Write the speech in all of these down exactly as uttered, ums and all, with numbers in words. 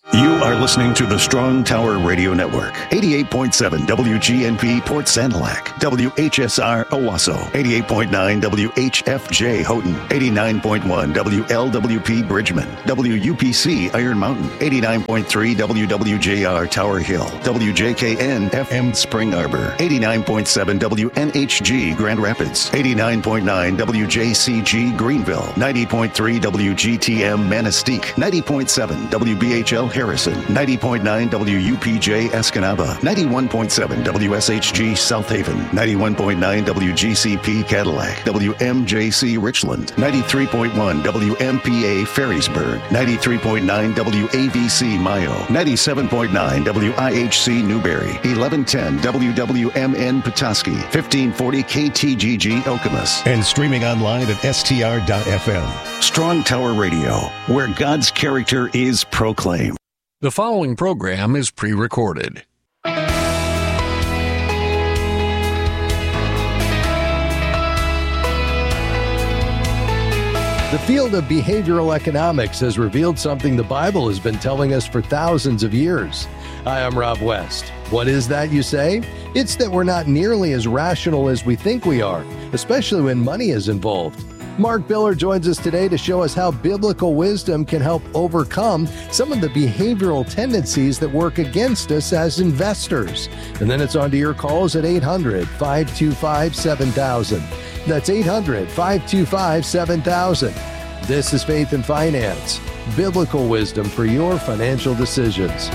You are listening to the Strong Tower Radio Network. eighty-eight point seven W G N P Port Sanilac, W H S R Owasso, eighty-eight point nine W H F J Houghton, eighty-nine point one W L W P Bridgman, W U P C Iron Mountain, eighty-nine point three W W J R Tower Hill, W J K N F M Spring Arbor, eighty-nine point seven W N H G Grand Rapids, eighty-nine point nine W J C G Greenville, ninety point three W G T M Manistee, ninety point seven W B H L Harrison, ninety point nine W U P J Escanaba, ninety-one point seven W S H G South Haven, ninety-one point nine W G C P Cadillac, W M J C Richland, ninety-three point one W M P A Ferrisburg, ninety-three point nine W A V C Mayo, ninety-seven point nine W I H C Newberry, eleven ten W W M N Petoskey, fifteen forty K T G G Okemos, and streaming online at S T R dot F M. Strong Tower Radio, where God's character is proclaimed. The following program is pre-recorded. The field of behavioral economics has revealed something the Bible has been telling us for thousands of years. Hi, I'm Rob West. What is that, you say? It's that we're not nearly as rational as we think we are, especially when money is involved. Mark Biller joins us today to show us how biblical wisdom can help overcome some of the behavioral tendencies that work against us as investors. And then it's on to your calls at eight hundred, five two five, seven thousand. That's eight hundred, five two five, seven thousand. This is Faith and Finance, biblical wisdom for your financial decisions.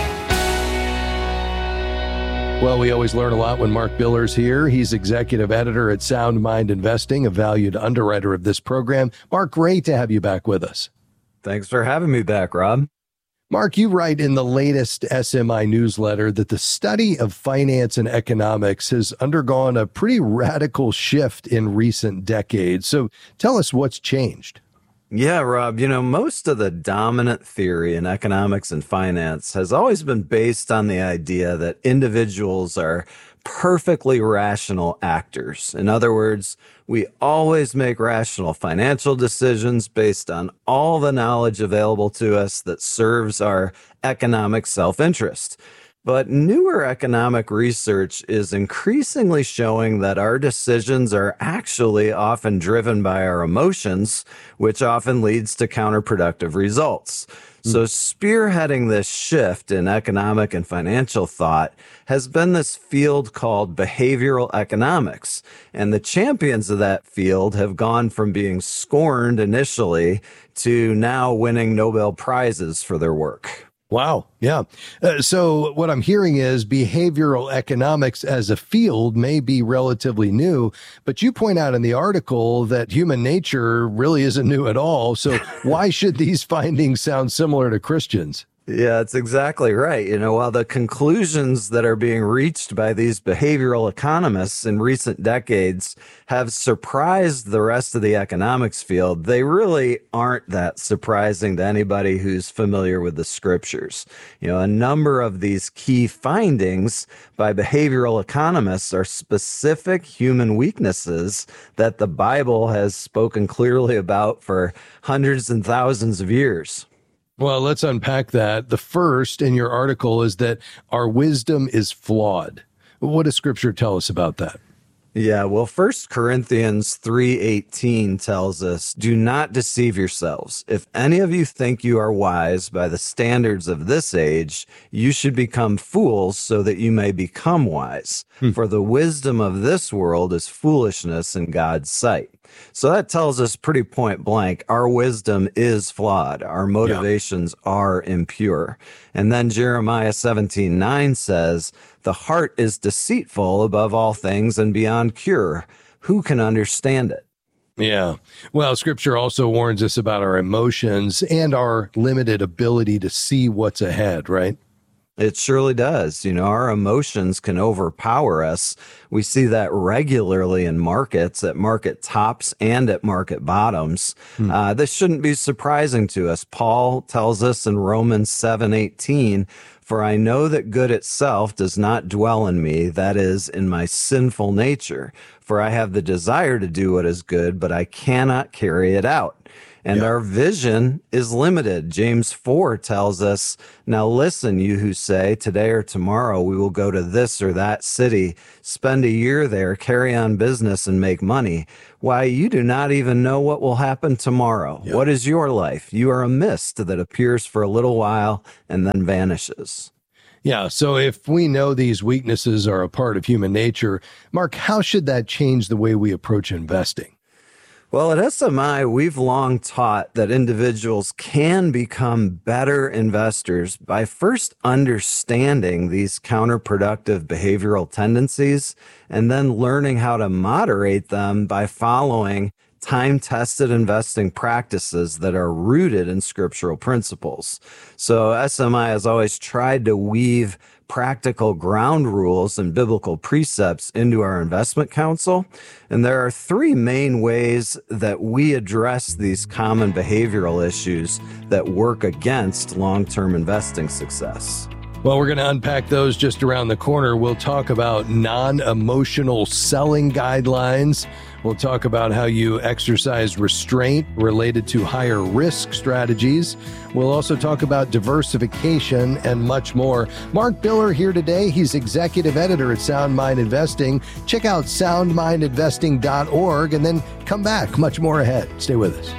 Well, we always learn a lot when Mark Biller's here. He's executive editor at Sound Mind Investing, a valued underwriter of this program. Mark, great to have you back with us. Thanks for having me back, Rob. Mark, you write in the latest S M I newsletter that the study of finance and economics has undergone a pretty radical shift in recent decades. So tell us what's changed. Yeah, Rob, you know, most of the dominant theory in economics and finance has always been based on the idea that individuals are perfectly rational actors. In other words, we always make rational financial decisions based on all the knowledge available to us that serves our economic self-interest. But newer economic research is increasingly showing that our decisions are actually often driven by our emotions, which often leads to counterproductive results. Mm. So spearheading this shift in economic and financial thought has been this field called behavioral economics. And the champions of that field have gone from being scorned initially to now winning Nobel Prizes for their work. Wow. Yeah. Uh, so what I'm hearing is behavioral economics as a field may be relatively new, but you point out in the article that human nature really isn't new at all. So why should these findings sound similar to Christians? Yeah, that's exactly right. You know, while the conclusions that are being reached by these behavioral economists in recent decades have surprised the rest of the economics field, they really aren't that surprising to anybody who's familiar with the scriptures. You know, a number of these key findings by behavioral economists are specific human weaknesses that the Bible has spoken clearly about for hundreds and thousands of years. Well, let's unpack that. The first in your article is that our wisdom is flawed. What does Scripture tell us about that? Yeah, well, First Corinthians three eighteen tells us, "Do not deceive yourselves. If any of you think you are wise by the standards of this age, you should become fools so that you may become wise. Hmm. For the wisdom of this world is foolishness in God's sight." So that tells us pretty point blank, our wisdom is flawed. Our motivations yeah. are impure. And then Jeremiah seventeen nine says, "The heart is deceitful above all things and beyond cure. Who can understand it?" Yeah. Well, Scripture also warns us about our emotions and our limited ability to see what's ahead, right? It surely does. You know, our emotions can overpower us. We see that regularly in markets, at market tops and at market bottoms. Hmm. Uh, this shouldn't be surprising to us. Paul tells us in Romans seven eighteen, "For I know that good itself does not dwell in me, that is, in my sinful nature. For I have the desire to do what is good, but I cannot carry it out." And Yeah. our vision is limited. James four tells us, now listen, you who say, today or tomorrow we will go to this or that city, spend a year there, carry on business, and make money. Why, you do not even know what will happen tomorrow. Yeah. What is your life? You are a mist that appears for a little while and then vanishes. Yeah. So if we know these weaknesses are a part of human nature, Mark, how should that change the way we approach investing? Well, at S M I, we've long taught that individuals can become better investors by first understanding these counterproductive behavioral tendencies and then learning how to moderate them by following time-tested investing practices that are rooted in scriptural principles. So S M I has always tried to weave practical ground rules and biblical precepts into our investment counsel. And there are three main ways that we address these common behavioral issues that work against long-term investing success. Well, we're going to unpack those just around the corner. We'll talk about non-emotional selling guidelines. We'll talk about how you exercise restraint related to higher risk strategies. We'll also talk about diversification and much more. Mark Biller here today. He's executive editor at Sound Mind Investing. Check out sound mind investing dot org and then come back. Much more ahead. Stay with us.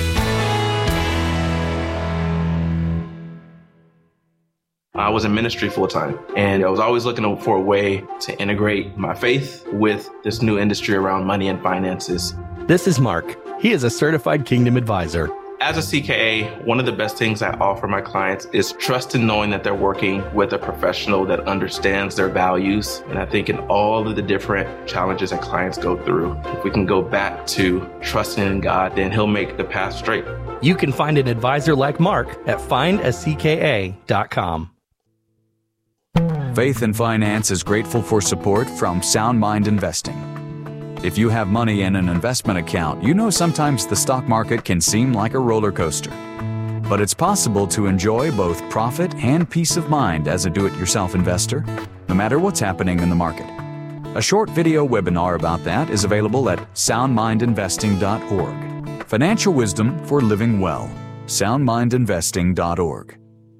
I was in ministry full time, and I was always looking for a way to integrate my faith with this new industry around money and finances. This is Mark. He is a certified Kingdom advisor. As a C K A, one of the best things I offer my clients is trust in knowing that they're working with a professional that understands their values. And I think in all of the different challenges that clients go through, if we can go back to trusting in God, then He'll make the path straight. You can find an advisor like Mark at find a C K A dot com. Faith and Finance is grateful for support from Sound Mind Investing. If you have money in an investment account, you know sometimes the stock market can seem like a roller coaster. But it's possible to enjoy both profit and peace of mind as a do-it-yourself investor, no matter what's happening in the market. A short video webinar about that is available at sound mind investing dot org. Financial wisdom for living well. sound mind investing dot org.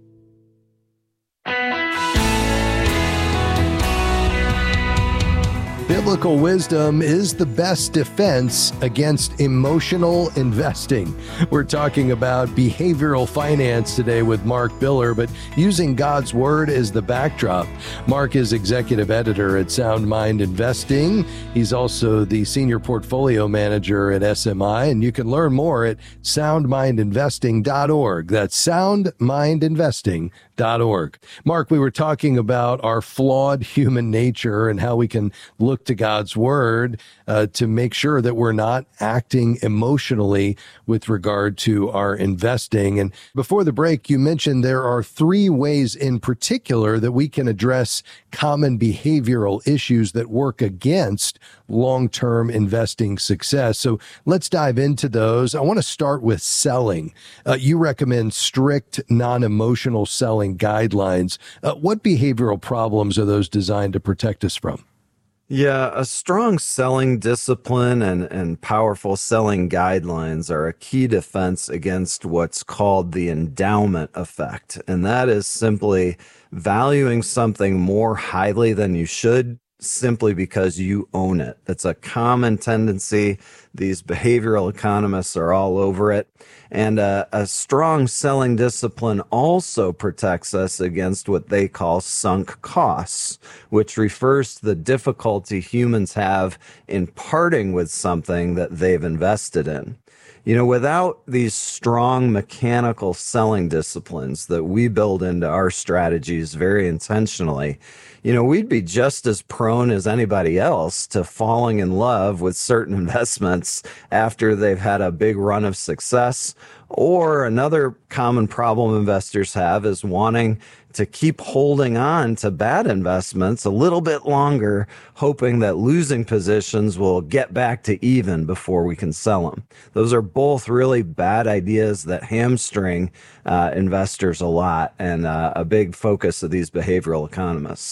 Biblical wisdom is the best defense against emotional investing. We're talking about behavioral finance today with Mark Biller, but using God's Word as the backdrop. Mark is executive editor at Sound Mind Investing. He's also the senior portfolio manager at S M I, and you can learn more at sound mind investing dot org. That's sound mind investing dot org. Mark, we were talking about our flawed human nature and how we can look to God's Word uh, to make sure that we're not acting emotionally with regard to our investing. And before the break, you mentioned there are three ways in particular that we can address common behavioral issues that work against long-term investing success. So let's dive into those. I want to start with selling. Uh, you recommend strict, non-emotional selling guidelines. Uh, what behavioral problems are those designed to protect us from? Yeah, a strong selling discipline and, and powerful selling guidelines are a key defense against what's called the endowment effect. And that is simply valuing something more highly than you should simply because you own it. It's a common tendency. These behavioral economists are all over it. And uh, a strong selling discipline also protects us against what they call sunk costs, which refers to the difficulty humans have in parting with something that they've invested in. You know, without these strong mechanical selling disciplines that we build into our strategies very intentionally, you know, we'd be just as prone as anybody else to falling in love with certain investments after they've had a big run of success. Or another common problem investors have is wanting to keep holding on to bad investments a little bit longer, hoping that losing positions will get back to even before we can sell them. Those are both really bad ideas that hamstring uh, investors a lot and uh, a big focus of these behavioral economists.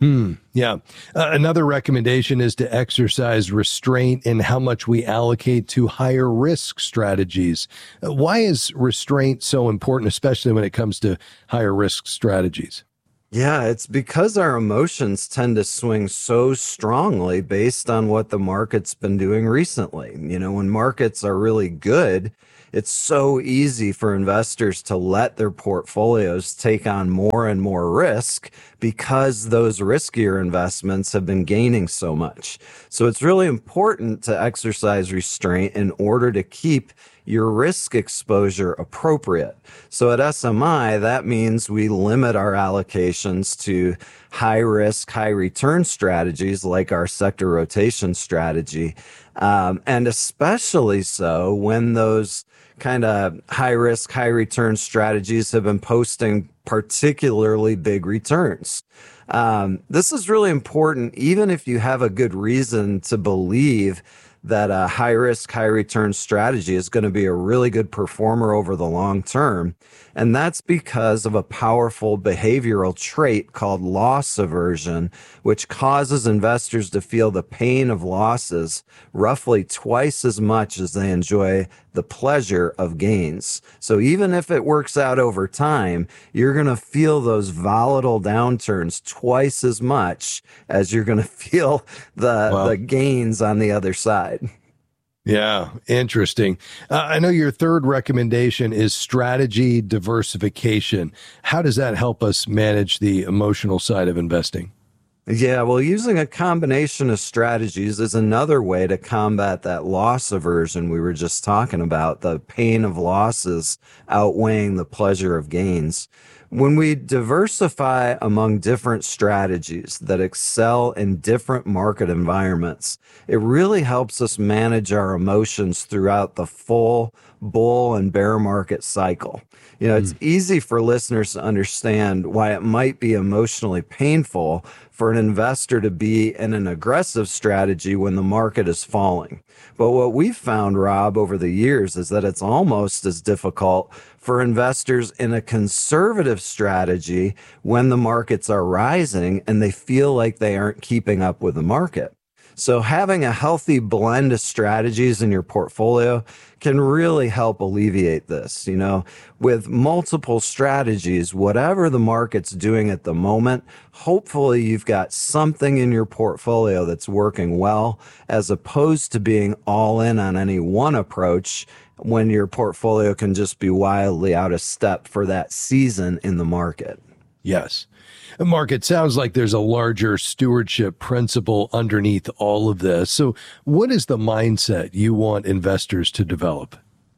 Hmm. Yeah. Uh, another recommendation is to exercise restraint in how much we allocate to higher risk strategies. Uh, why is restraint so important, especially when it comes to higher risk strategies? Yeah, it's because our emotions tend to swing so strongly based on what the market's been doing recently. You know, when markets are really good, it's so easy for investors to let their portfolios take on more and more risk because those riskier investments have been gaining so much. So it's really important to exercise restraint in order to keep your risk exposure appropriate. So at S M I, that means we limit our allocations to high risk, high return strategies like our sector rotation strategy. Um, and especially so when those kind of high risk, high return strategies have been posting particularly big returns. Um, this is really important, even if you have a good reason to believe that a high risk, high return strategy is going to be a really good performer over the long term. And that's because of a powerful behavioral trait called loss aversion, which causes investors to feel the pain of losses roughly twice as much as they enjoy the pleasure of gains. So even if it works out over time, you're going to feel those volatile downturns twice as much as you're going to feel the, wow. the gains on the other side. Yeah, interesting. Uh, I know your third recommendation is strategy diversification. How does that help us manage the emotional side of investing? Yeah, well, using a combination of strategies is another way to combat that loss aversion we were just talking about, the pain of losses outweighing the pleasure of gains. When we diversify among different strategies that excel in different market environments, it really helps us manage our emotions throughout the full bull and bear market cycle. You know, it's mm. easy for listeners to understand why it might be emotionally painful for an investor to be in an aggressive strategy when the market is falling. But what we've found, Rob, over the years is that it's almost as difficult for investors in a conservative strategy when the markets are rising and they feel like they aren't keeping up with the market. So having a healthy blend of strategies in your portfolio can really help alleviate this. You know, with multiple strategies, whatever the market's doing at the moment, hopefully you've got something in your portfolio that's working well, as opposed to being all in on any one approach when your portfolio can just be wildly out of step for that season in the market. Yes. Mark, it sounds like there's a larger stewardship principle underneath all of this. So what is the mindset you want investors to develop?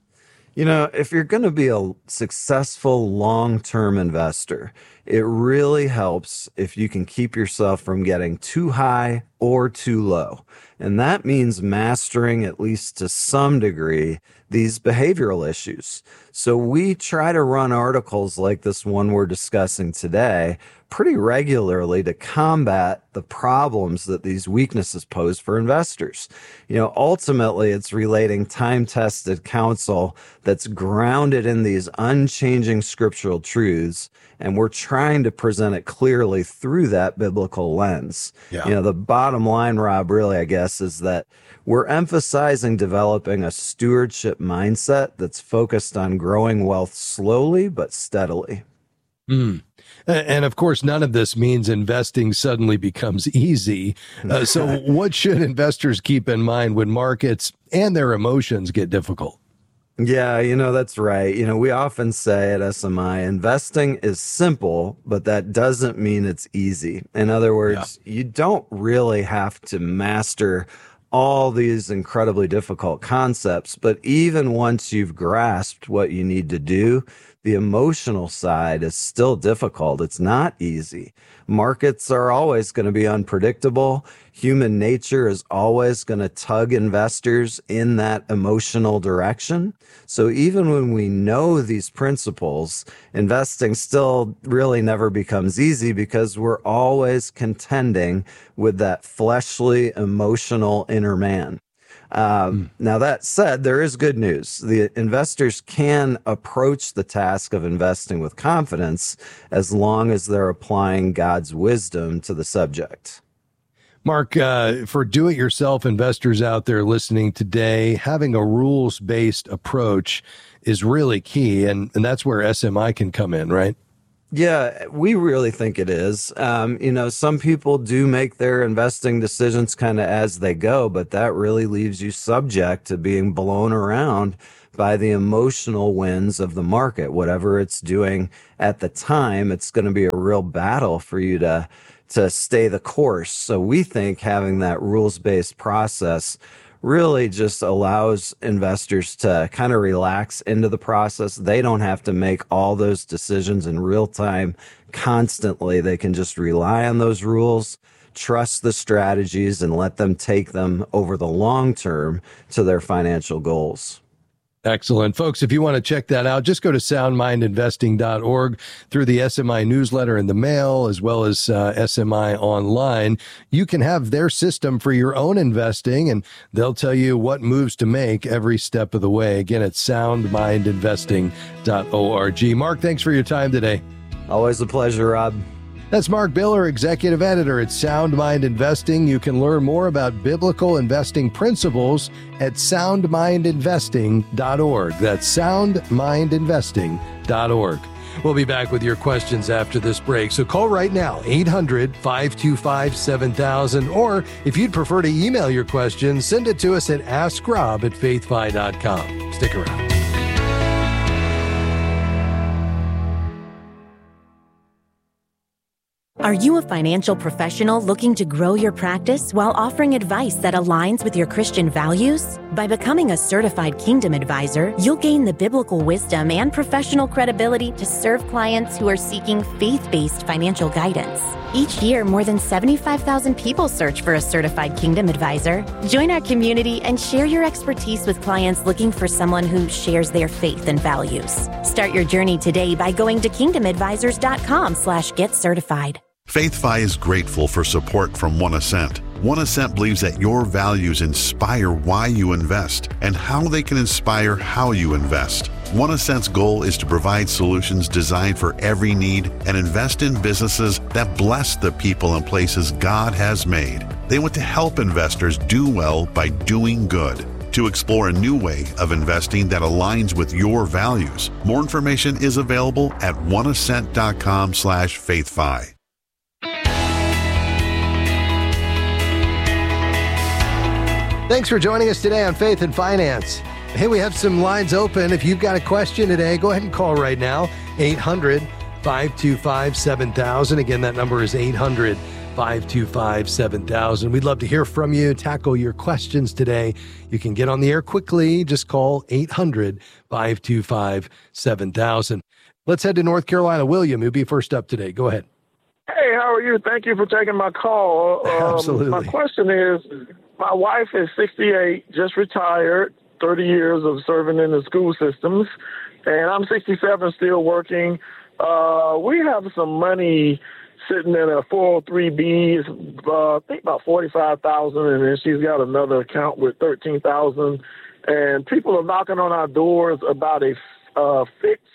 You know, if you're going to be a successful long-term investor, it really helps if you can keep yourself from getting too high or too low. And that means mastering, at least to some degree, these behavioral issues. So we try to run articles like this one we're discussing today pretty regularly to combat the problems that these weaknesses pose for investors. You know, ultimately, it's relating time-tested counsel that's grounded in these unchanging scriptural truths, and we're trying to present it clearly through that biblical lens. Yeah. You know, the bottom line, Rob, really, I guess, is that we're emphasizing developing a stewardship mindset that's focused on growing wealth slowly but steadily. Mm. And of course, none of this means investing suddenly becomes easy. Uh, so what should investors keep in mind when markets and their emotions get difficult? Yeah, you know, that's right. You know, we often say at S M I, investing is simple, but that doesn't mean it's easy. In other words, yeah. you don't really have to master all these incredibly difficult concepts, but even once you've grasped what you need to do, the emotional side is still difficult. It's not easy. Markets are always going to be unpredictable. Human nature is always going to tug investors in that emotional direction. So even when we know these principles, investing still really never becomes easy because we're always contending with that fleshly, emotional inner man. Um, Mm. Now, that said, there is good news. The investors can approach the task of investing with confidence as long as they're applying God's wisdom to the subject. Mark, uh, for do-it-yourself investors out there listening today, having a rules-based approach is really key, and, and that's where S M I can come in, right? Yeah, we really think it is. Um, you know, some people do make their investing decisions kind of as they go, but that really leaves you subject to being blown around by the emotional winds of the market. Whatever it's doing at the time, it's going to be a real battle for you to to stay the course. So we think having that rules-based process really just allows investors to kind of relax into the process. They don't have to make all those decisions in real time constantly. They can just rely on those rules, trust the strategies, and let them take them over the long term to their financial goals. Excellent. Folks, if you want to check that out, just go to sound mind investing dot org through the S M I newsletter in the mail, as well as uh, S M I online. You can have their system for your own investing, and they'll tell you what moves to make every step of the way. Again, it's sound mind investing dot org. Mark, thanks for your time today. Always a pleasure, Rob. That's Mark Biller, Executive Editor at Sound Mind Investing. You can learn more about biblical investing principles at sound mind investing dot org. That's sound mind investing dot org. We'll be back with your questions after this break. So call right now, eight hundred, five two five, seven thousand. Or if you'd prefer to email your questions, send it to us at ask rob at faithfi dot com. Stick around. Are you a financial professional looking to grow your practice while offering advice that aligns with your Christian values? By becoming a certified Kingdom Advisor, you'll gain the biblical wisdom and professional credibility to serve clients who are seeking faith-based financial guidance. Each year, more than seventy-five thousand people search for a certified Kingdom Advisor. Join our community and share your expertise with clients looking for someone who shares their faith and values. Start your journey today by going to kingdom advisors dot com slash get certified. FaithFi is grateful for support from One Ascent. One Ascent believes that your values inspire why you invest and how they can inspire how you invest. One Ascent's goal is to provide solutions designed for every need and invest in businesses that bless the people and places God has made. They want to help investors do well by doing good. To explore a new way of investing that aligns with your values, more information is available at one ascent dot com slash faithfi. Thanks for joining us today on Faith and Finance. Hey, we have some lines open. If you've got a question today, go ahead and call right now, eight hundred, five two five, seven thousand. Again, that number is eight hundred, five two five, seven thousand. We'd love to hear from you, tackle your questions today. You can get on the air quickly. Just call eight hundred, five two five, seven thousand. Let's head to North Carolina. William, you'll be first up today. Go ahead. Hey, how are you? Thank you for taking my call. Um, Absolutely. My question is, my wife is sixty-eight, just retired, thirty years of serving in the school systems, and I'm sixty-seven, still working. Uh, we have some money sitting in a four oh three B, uh, I think about forty-five thousand dollars, and then she's got another account with thirteen thousand dollars. And people are knocking on our doors about a uh, fixed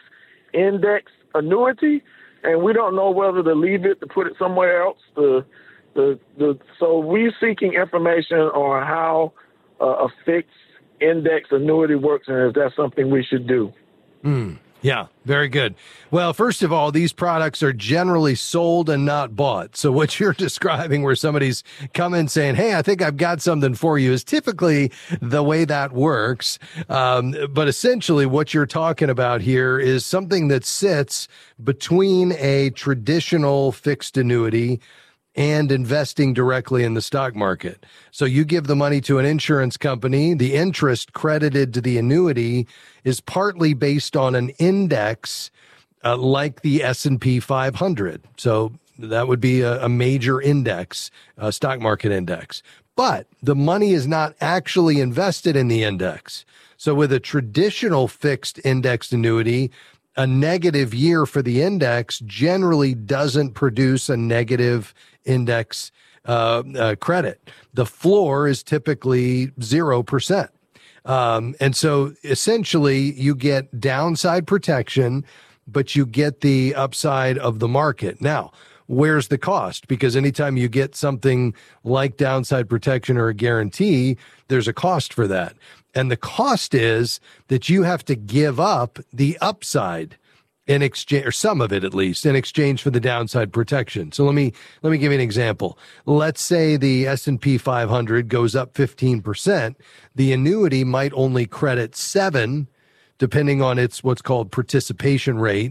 index annuity, and we don't know whether to leave it, to put it somewhere else. The, the, the, so we're seeking information on how uh, a fixed index annuity works, and is that something we should do? Hmm. Yeah, very good. Well, first of all, these products are generally sold and not bought. So what you're describing where somebody's coming saying, hey, I think I've got something for you is typically the way that works. Um, but essentially what you're talking about here is something that sits between a traditional fixed annuity and investing directly in the stock market. So you give the money to an insurance company, the interest credited to the annuity is partly based on an index uh, like the S and P five hundred. So that would be a, a major index, a stock market index. But the money is not actually invested in the index. So with a traditional fixed indexed annuity, a negative year for the index generally doesn't produce a negative index uh, uh, credit. The floor is typically zero percent. Um, and so essentially you get downside protection, but you get the upside of the market. Now, where's the cost? Because anytime you get something like downside protection or a guarantee, there's a cost for that. And the cost is that you have to give up the upside in exchange, or some of it at least, in exchange for the downside protection. So let me let me give you an example. Let's say the S and P five hundred goes up fifteen percent. The annuity might only credit seven, depending on its what's called participation rate,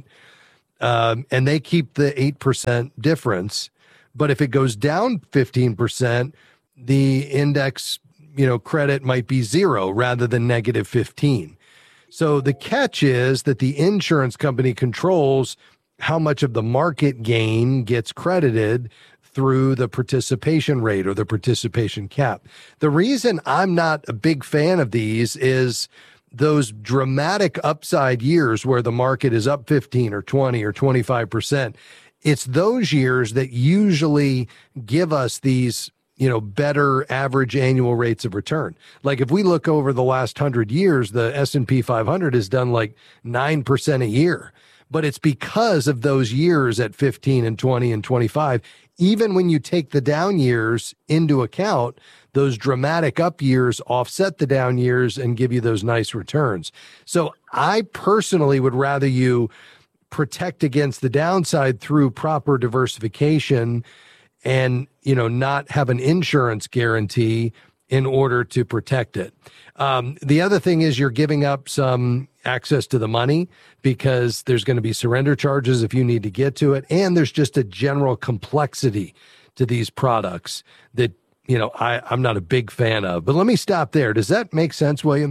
um, and they keep the eight percent difference. But if it goes down fifteen percent, the index, you know, credit might be zero rather than negative fifteen. So the catch is that the insurance company controls how much of the market gain gets credited through the participation rate or the participation cap. The reason I'm not a big fan of these is those dramatic upside years where the market is up fifteen or twenty or twenty-five percent. It's those years that usually give us these, you know, better average annual rates of return. Like if we look over the last hundred years, the S and P five hundred has done like nine percent a year, but it's because of those years at fifteen and twenty and twenty-five. Even when you take the down years into account, those dramatic up years offset the down years and give you those nice returns. So I personally would rather you protect against the downside through proper diversification and, you know, not have an insurance guarantee in order to protect it. Um, the other thing is you're giving up some access to the money because there's going to be surrender charges if you need to get to it. And there's just a general complexity to these products that, you know, I, I'm not a big fan of. But let me stop there. Does that make sense, William?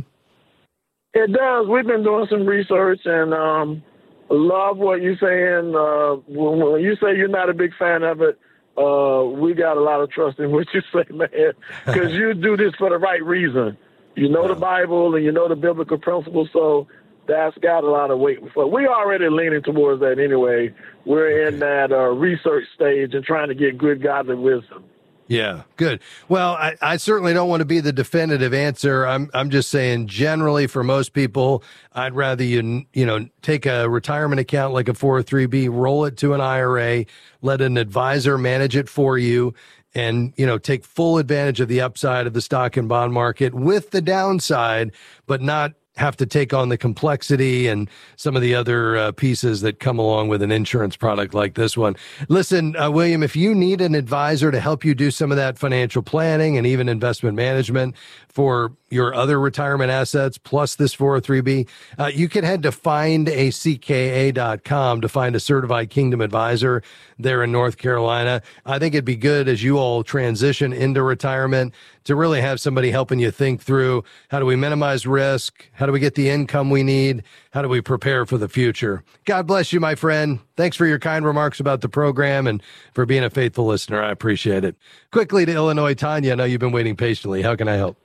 It does. We've been doing some research and um, love what you're saying. Uh, when, when you say you're not a big fan of it, Uh, we got a lot of trust in what you say, man, because you do this for the right reason. You know the Bible and you know the biblical principles, so that's got a lot of weight. So we already leaning towards that anyway. We're in that uh, research stage and trying to get good godly wisdom. Yeah, good. Well, I, I certainly don't want to be the definitive answer. I'm I'm just saying generally for most people, I'd rather you, you know, take a retirement account like a four oh three B, roll it to an I R A, let an advisor manage it for you, and, you know, take full advantage of the upside of the stock and bond market with the downside, but not have to take on the complexity and some of the other uh, pieces that come along with an insurance product like this one. Listen, uh, William, if you need an advisor to help you do some of that financial planning and even investment management for your other retirement assets, plus this four oh three B, uh, you can head to find a C K A dot com to find a certified Kingdom advisor there in North Carolina. I think it'd be good as you all transition into retirement to really have somebody helping you think through how do we minimize risk? How do we get the income we need? How do we prepare for the future? God bless you, my friend. Thanks for your kind remarks about the program and for being a faithful listener. I appreciate it. Quickly to Illinois, Tanya. I know you've been waiting patiently. How can I help?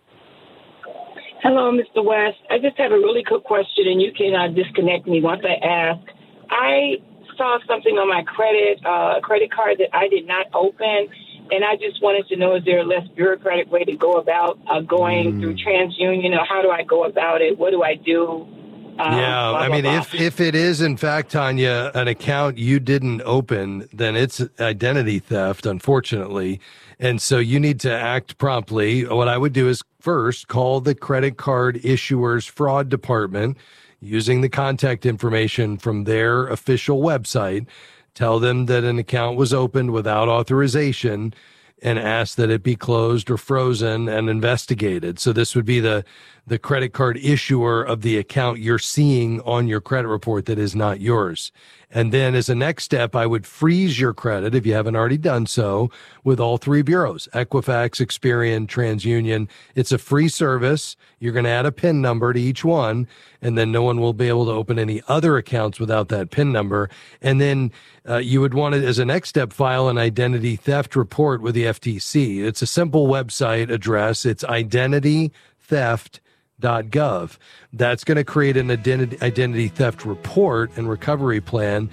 Hello, Mister West. I just have a really quick question, and you can uh, disconnect me once I ask. I saw something on my credit, uh, a credit card that I did not open, and I just wanted to know, is there a less bureaucratic way to go about uh, going mm. through TransUnion, or how do I go about it? What do I do? Um, yeah, blah, blah, I mean, blah. if if it is, in fact, Tanya, an account you didn't open, then it's identity theft, unfortunately. And so you need to act promptly. What I would do is first call the credit card issuer's fraud department using the contact information from their official website. Tell them that an account was opened without authorization and ask that it be closed or frozen and investigated. So this would be the, the credit card issuer of the account you're seeing on your credit report that is not yours. And then as a next step, I would freeze your credit, if you haven't already done so, with all three bureaus, Equifax, Experian, TransUnion. It's a free service. You're going to add a PIN number to each one, and then no one will be able to open any other accounts without that PIN number. And then uh, you would want to, as a next step, file an identity theft report with the F T C. It's a simple website address. It's identity theft dot gov. That's going to create an identity, identity theft report and recovery plan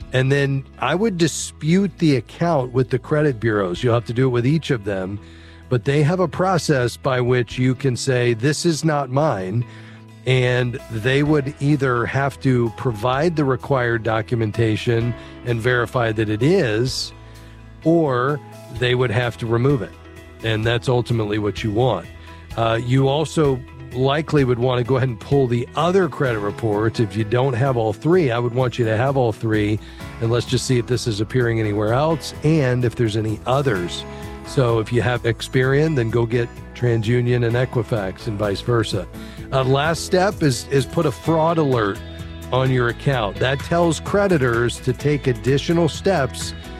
And then I would dispute the account with the credit bureaus. You'll have to do it with each of them, but they have a process by which you can say, this is not mine. And they would either have to provide the required documentation and verify that it is, or they would have to remove it. And that's ultimately what you want. Uh, you also likely would want to go ahead and pull the other credit reports. If you don't have all three, I would want you to have all three, and let's just see if this is appearing anywhere else and if there's any others. So if you have Experian, then go get TransUnion and Equifax and vice versa. Uh, last step is, is put a fraud alert on your account. That tells creditors to take additional steps